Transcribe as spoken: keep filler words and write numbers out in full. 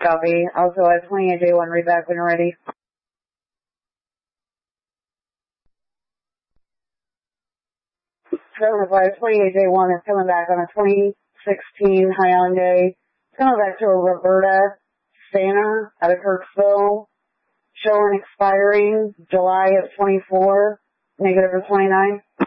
Copy. Also at twenty-eight J one, read back when you're ready. seven oh five, twenty-eight J one is coming back on a twenty sixteen Hyundai. It's coming back to a Roberta Santa out of Kirksville. Showing expiring July of twenty-four, negative of twenty-nine.